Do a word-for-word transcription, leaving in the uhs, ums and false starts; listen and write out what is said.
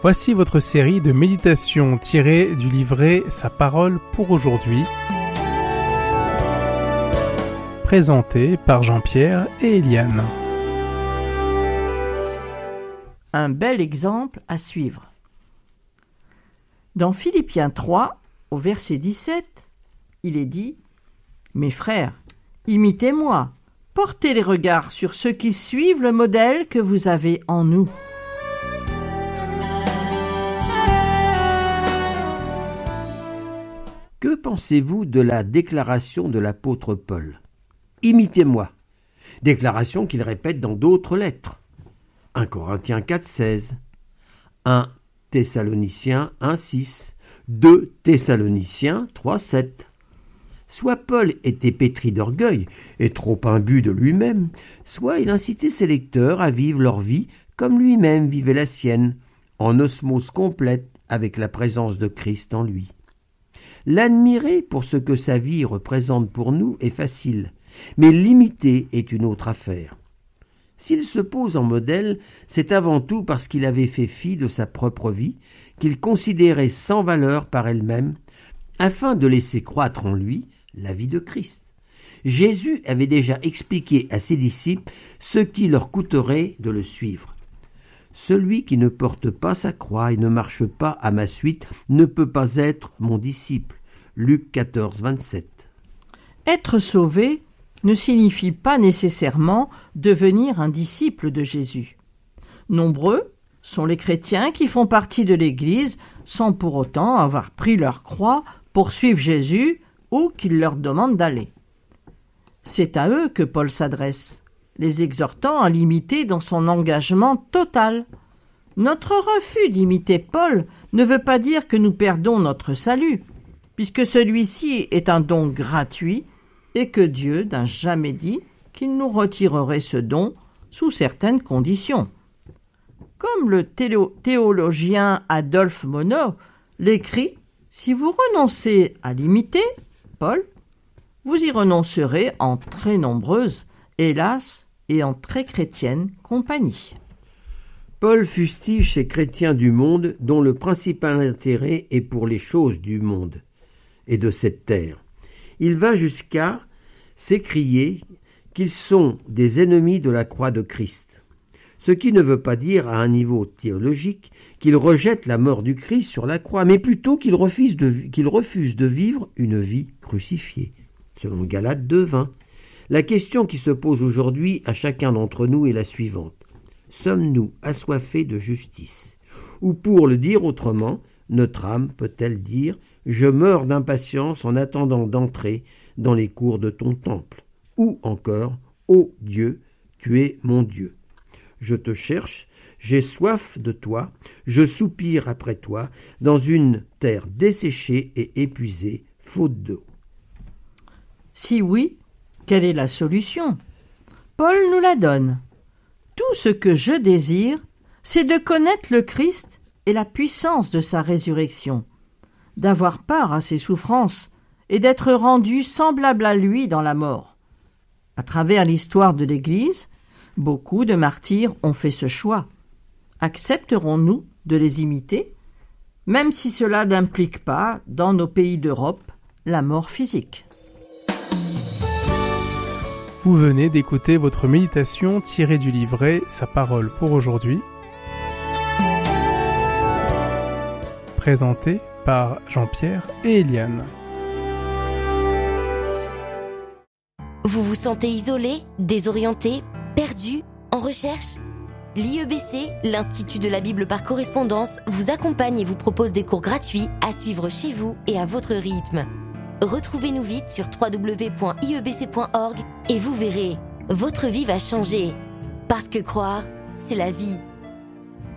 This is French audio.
Voici votre série de méditations tirées du livret Sa parole pour aujourd'hui, présentée par Jean-Pierre et Eliane. Un bel exemple à suivre. Dans Philippiens trois, au verset dix-sept, il est dit « Mes frères, imitez-moi, portez les regards sur ceux qui suivent le modèle que vous avez en nous. » Que pensez-vous de la déclaration de l'apôtre Paul ? « Imitez-moi », déclaration qu'il répète dans d'autres lettres. un Corinthiens quatre seize, un Thessaloniciens un six, deux Thessaloniciens trois sept. Soit Paul était pétri d'orgueil et trop imbu de lui-même, soit il incitait ses lecteurs à vivre leur vie comme lui-même vivait la sienne, en osmose complète avec la présence de Christ en lui. L'admirer pour ce que sa vie représente pour nous est facile, mais l'imiter est une autre affaire. S'il se pose en modèle, c'est avant tout parce qu'il avait fait fi de sa propre vie, qu'il considérait sans valeur par elle-même, afin de laisser croître en lui la vie de Christ. Jésus avait déjà expliqué à ses disciples ce qui leur coûterait de le suivre. Celui qui ne porte pas sa croix et ne marche pas à ma suite ne peut pas être mon disciple. Luc quatorze vingt-sept. Être sauvé ne signifie pas nécessairement devenir un disciple de Jésus. Nombreux sont les chrétiens qui font partie de l'Église sans pour autant avoir pris leur croix pour suivre Jésus ou qu'il leur demande d'aller. C'est à eux que Paul s'adresse, les exhortant à l'imiter dans son engagement total. Notre refus d'imiter Paul ne veut pas dire que nous perdons notre salut, puisque celui-ci est un don gratuit et que Dieu n'a jamais dit qu'il nous retirerait ce don sous certaines conditions. Comme le théo- théologien Adolphe Monod l'écrit, si vous renoncez à l'imiter, Paul, vous y renoncerez en très nombreuse, hélas, et en très chrétienne compagnie. Paul fustige ces chrétiens du monde dont le principal intérêt est pour les choses du monde et de cette terre. Il va jusqu'à s'écrier qu'ils sont des ennemis de la croix de Christ. Ce qui ne veut pas dire à un niveau théologique qu'ils rejettent la mort du Christ sur la croix, mais plutôt qu'ils refusent de, qu'ils refusent de vivre une vie crucifiée, selon Galates deux vingt. La question qui se pose aujourd'hui à chacun d'entre nous est la suivante. Sommes-nous assoiffés de justice ? Ou pour le dire autrement, notre âme peut-elle dire « Je meurs d'impatience en attendant d'entrer dans les cours de ton temple » ou encore « Ô Dieu, tu es mon Dieu. Je te cherche, j'ai soif de toi, je soupire après toi dans une terre desséchée et épuisée, faute d'eau. » Si oui, quelle est la solution ? Paul nous la donne. Tout ce que je désire, c'est de connaître le Christ et la puissance de sa résurrection, d'avoir part à ses souffrances et d'être rendu semblable à lui dans la mort. À travers l'histoire de l'Église, beaucoup de martyrs ont fait ce choix. Accepterons-nous de les imiter, même si cela n'implique pas, dans nos pays d'Europe, la mort physique ? Vous venez d'écouter votre méditation tirée du livret Sa parole pour aujourd'hui, présentée par Jean-Pierre et Eliane. Vous vous sentez isolé, désorienté, perdu, en recherche ? L'I E B C, l'Institut de la Bible par correspondance, vous accompagne et vous propose des cours gratuits à suivre chez vous et à votre rythme. Retrouvez-nous vite sur w w w point i e b c point org et vous verrez, votre vie va changer. Parce que croire, c'est la vie.